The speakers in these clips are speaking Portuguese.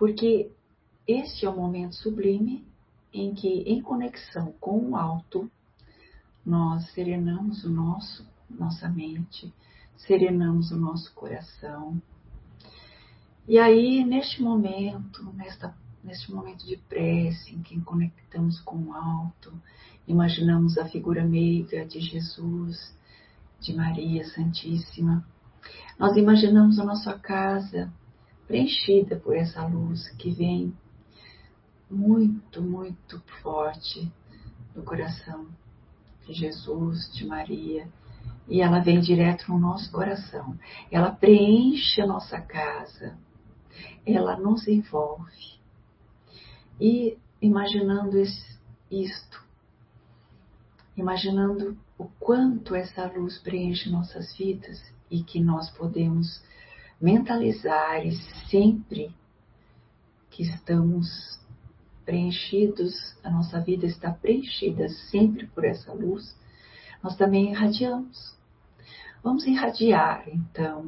Porque este é o momento sublime em que, em conexão com o alto, nós serenamos nossa mente, serenamos o nosso coração. E aí, neste momento de prece, em que conectamos com o alto, imaginamos a figura meiga de Jesus, de Maria Santíssima. Nós imaginamos a nossa casa preenchida por essa luz que vem muito, muito forte do coração de Jesus, de Maria, e ela vem direto no nosso coração. Ela preenche a nossa casa, ela nos envolve. E imaginando isto, imaginando o quanto essa luz preenche nossas vidas e que nós podemos mentalizar, e sempre que estamos preenchidos, a nossa vida está preenchida sempre por essa luz, nós também irradiamos. Vamos irradiar, então,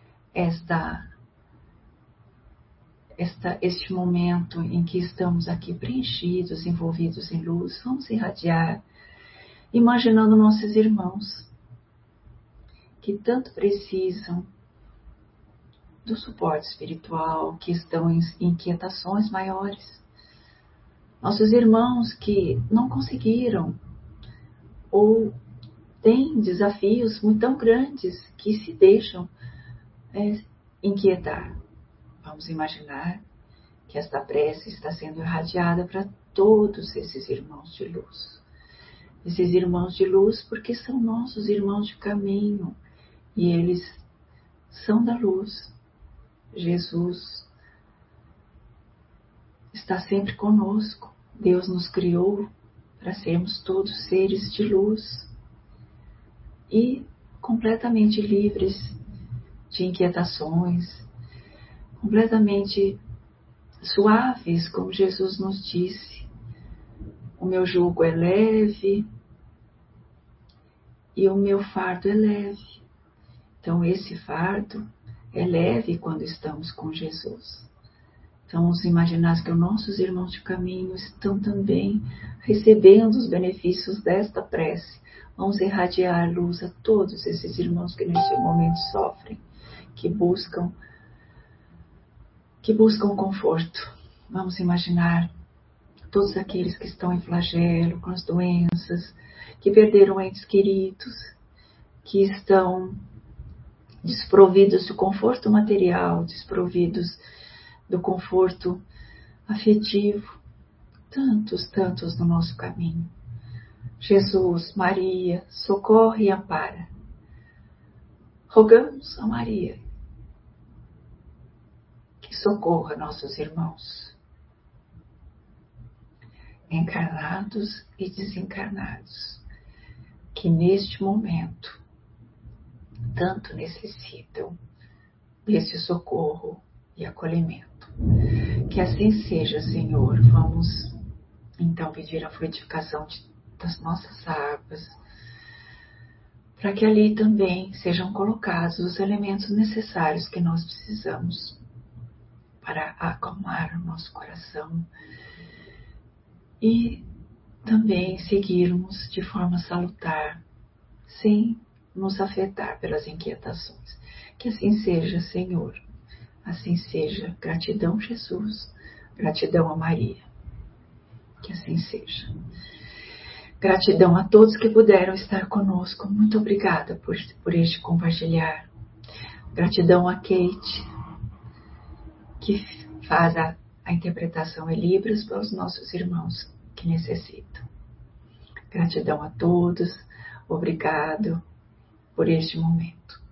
este momento em que estamos aqui preenchidos, envolvidos em luz. Vamos irradiar, imaginando nossos irmãos que tanto precisam do suporte espiritual, que estão em inquietações maiores. Nossos irmãos que não conseguiram ou têm desafios muito tão grandes que se deixam inquietar. Vamos imaginar que esta prece está sendo irradiada para todos esses irmãos de luz. Esses irmãos de luz porque são nossos irmãos de caminho e eles são da luz. Jesus está sempre conosco. Deus nos criou para sermos todos seres de luz e completamente livres de inquietações, completamente suaves, como Jesus nos disse. O meu jugo é leve e o meu fardo é leve. Então esse fardo é leve quando estamos com Jesus. Então vamos imaginar que os nossos irmãos de caminho estão também recebendo os benefícios desta prece. Vamos irradiar luz a todos esses irmãos que neste momento sofrem, que buscam conforto. Vamos imaginar todos aqueles que estão em flagelo, com as doenças, que perderam entes queridos, que estão desprovidos do conforto material, desprovidos do conforto afetivo. Tantos no nosso caminho. Jesus, Maria, socorre e ampara. Rogamos a Maria que socorra nossos irmãos, encarnados e desencarnados, que neste momento tanto necessitam desse socorro e acolhimento. Que assim seja, Senhor. Vamos então pedir a fluidificação das nossas águas, para que ali também sejam colocados os elementos necessários que nós precisamos para acalmar o nosso coração e também seguirmos de forma salutar, sem nos afetar pelas inquietações. Que assim seja, Senhor. Assim seja. Gratidão, Jesus. Gratidão a Maria. Que assim seja. Gratidão a todos que puderam estar conosco. Muito obrigada por este compartilhar. Gratidão a Kate, que faz a interpretação em Libras para os nossos irmãos que necessitam. Gratidão a todos. Obrigado por este momento.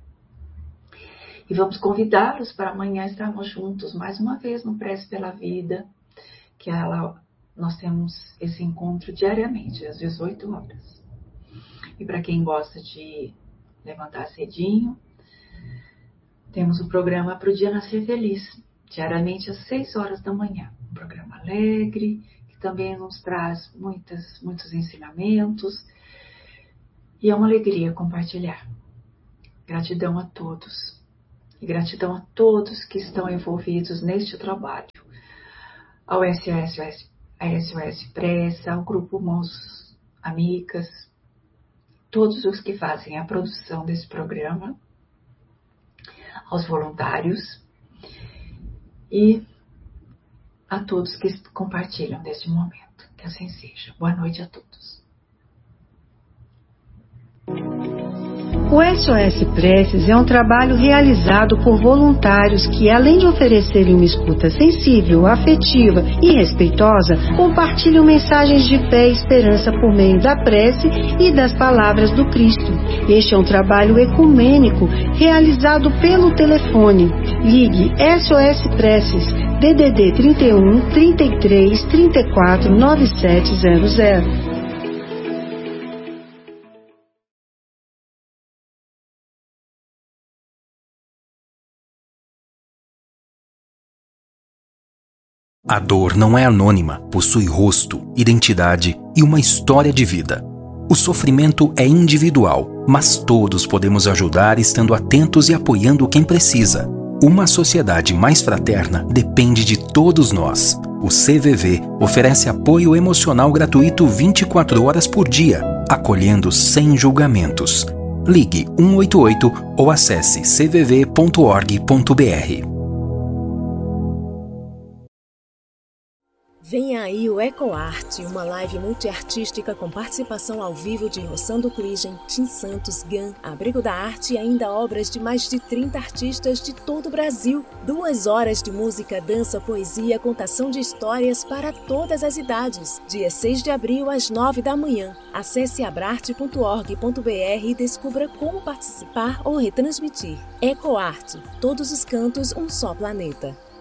E vamos convidá-los para amanhã estarmos juntos mais uma vez no Prece pela Vida, que nós temos esse encontro diariamente, às 18 horas. E para quem gosta de levantar cedinho, temos o programa Pro Dia Nascer Feliz, diariamente às 6 horas da manhã. Um programa alegre, que também nos traz muitos ensinamentos. E é uma alegria compartilhar. Gratidão a todos. E gratidão a todos que estão envolvidos neste trabalho. Ao SOS Pressa, ao Grupo Mãos Amigas, todos os que fazem a produção desse programa, aos voluntários e a todos que compartilham deste momento. Que assim seja. Boa noite a todos. O SOS Preces é um trabalho realizado por voluntários que, além de oferecerem uma escuta sensível, afetiva e respeitosa, compartilham mensagens de fé e esperança por meio da prece e das palavras do Cristo. Este é um trabalho ecumênico realizado pelo telefone. Ligue SOS Preces, DDD 31 33 34 9700. A dor não é anônima, possui rosto, identidade e uma história de vida. O sofrimento é individual, mas todos podemos ajudar estando atentos e apoiando quem precisa. Uma sociedade mais fraterna depende de todos nós. O CVV oferece apoio emocional gratuito 24 horas por dia, acolhendo sem julgamentos. Ligue 188 ou acesse cvv.org.br. Vem aí o EcoArte, uma live multiartística com participação ao vivo de Rossando Cligem, Tim Santos, Gan, Abrigo da Arte e ainda obras de mais de 30 artistas de todo o Brasil. 2 horas de música, dança, poesia, contação de histórias para todas as idades. Dia 6 de abril, às 9 da manhã. Acesse abrarte.org.br e descubra como participar ou retransmitir. EcoArte, todos os cantos, um só planeta.